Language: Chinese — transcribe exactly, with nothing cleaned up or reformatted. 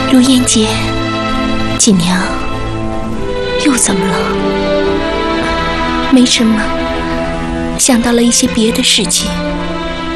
陆燕姐，锦娘，又怎么了？没什么，想到了一些别的事情。